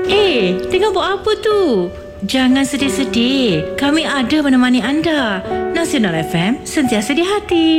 Tengah buat apa tu? Jangan sedih-sedih. Kami ada menemani anda. Nasional FM, sentiasa di hati.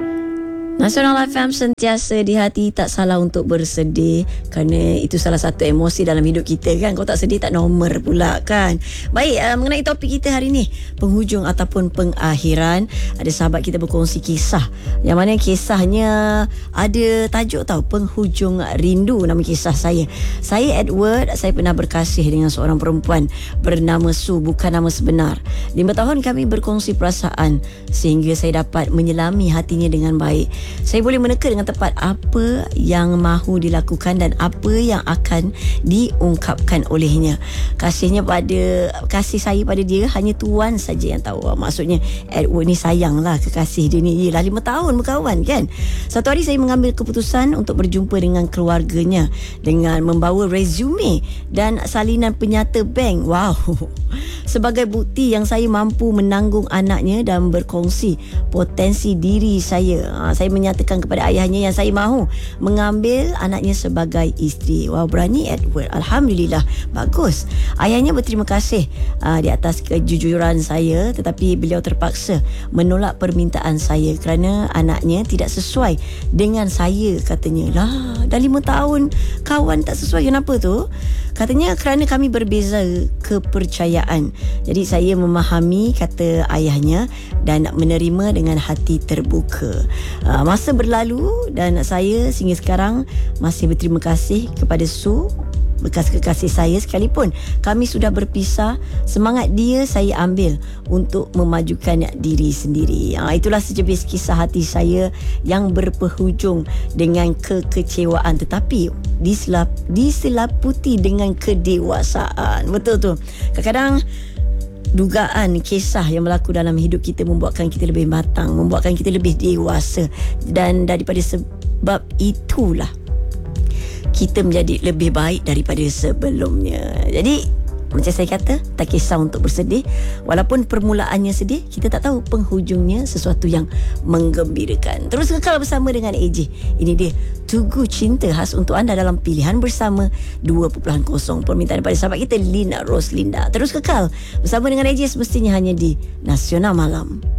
Nasional FM sentiasa di hati. Tak salah untuk bersedih, kerana itu salah satu emosi dalam hidup kita kan. Kalau tak sedih tak normal pula kan. Baik, mengenai topik kita hari ni, penghujung ataupun pengakhiran. Ada sahabat kita berkongsi kisah, yang mana kisahnya ada tajuk tau, penghujung rindu. Nama kisah saya Edward. Saya pernah berkasih dengan seorang perempuan bernama Su, bukan nama sebenar. 5 tahun kami berkongsi perasaan sehingga saya dapat menyelami hatinya dengan baik. Saya boleh meneka dengan tepat apa yang mahu dilakukan dan apa yang akan diungkapkan olehnya. Kasih saya pada dia hanya Tuhan saja yang tahu. Maksudnya Edward ni sayanglah kekasih dia ni. Yelah, 5 tahun berkawan kan. Satu hari saya mengambil keputusan untuk berjumpa dengan keluarganya dengan membawa resume dan salinan penyata bank. Wow. Sebagai bukti yang saya mampu menanggung anaknya dan berkongsi potensi diri saya. Saya menyatakan kepada ayahnya yang saya mahu mengambil anaknya sebagai isteri. Wow, berani Edward. Alhamdulillah, bagus. Ayahnya berterima kasih di atas kejujuran saya, tetapi beliau terpaksa menolak permintaan saya kerana anaknya tidak sesuai dengan saya, katanya. Lah, dah 5 tahun kawan tak sesuai, kenapa tu? Katanya kerana kami berbeza kepercayaan. Jadi saya memahami kata ayahnya dan menerima dengan hati terbuka. Masa berlalu dan saya sehingga sekarang masih berterima kasih kepada Su, bekas kekasih saya. Sekalipun kami sudah berpisah, semangat dia saya ambil untuk memajukan diri sendiri. Itulah sejebis kisah hati saya yang berpenghujung dengan kekecewaan, tetapi diselaputi dengan kedewasaan. Betul tu. Kadang-kadang dugaan kisah yang berlaku dalam hidup kita membuatkan kita lebih matang, membuatkan kita lebih dewasa, dan daripada sebab itulah kita menjadi lebih baik daripada sebelumnya. Jadi macam saya kata, tak kisah untuk bersedih. Walaupun permulaannya sedih, kita tak tahu penghujungnya sesuatu yang menggembirakan. Terus kekal bersama dengan AJ. Ini dia Tugu Cinta khas untuk anda dalam Pilihan Bersama 2.0. Permintaan daripada sahabat kita Lina Roslinda. Terus kekal bersama dengan AJ semestinya hanya di Nasional Malam.